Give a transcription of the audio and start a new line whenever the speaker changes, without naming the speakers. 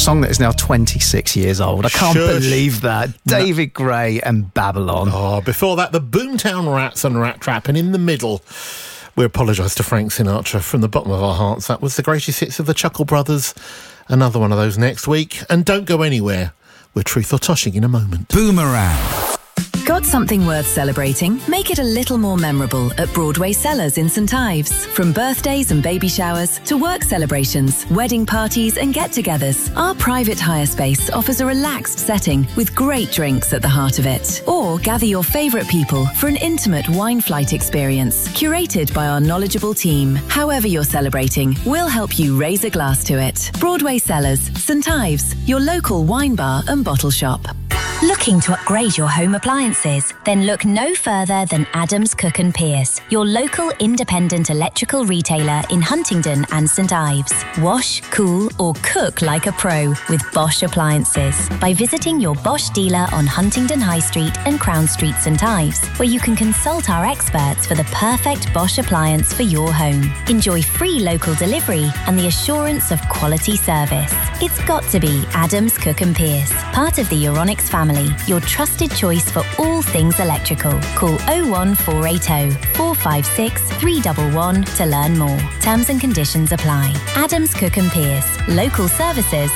song that is now 26 years old. I can't believe that. David Gray and Babylon.
Oh, before that, the Boomtown Rats and Rat Trap. And in the middle, we apologise to Frank Sinatra from the bottom of our hearts. That was the greatest hits of the Chuckle Brothers. Another one of those next week. And don't go anywhere. We're Truth or Toshing in a moment.
Boomerang.
Got something worth celebrating? Make it a little more memorable at Broadway Cellars in St Ives. From birthdays and baby showers to work celebrations, wedding parties and get-togethers, our private hire space offers a relaxed setting with great drinks at the heart of it. Or gather your favourite people for an intimate wine flight experience, curated by our knowledgeable team. However you're celebrating, we'll help you raise a glass to it. Broadway Cellars, St Ives, your local wine bar and bottle shop.
Looking to upgrade your home appliances? Then look no further than Adams Cook & Pierce, your local independent electrical retailer in Huntingdon and St Ives. Wash, cool or cook like a pro with Bosch appliances by visiting your Bosch dealer on Huntingdon High Street and Crown Street St Ives, where you can consult our experts for the perfect Bosch appliance for your home. Enjoy free local delivery and the assurance of quality service. It's got to be Adams Cook & Pierce, part of the Euronics family, your trusted choice for all things electrical. Call 01480 456 311 to learn more. Terms and conditions apply. Adams Cook & Pierce. Local services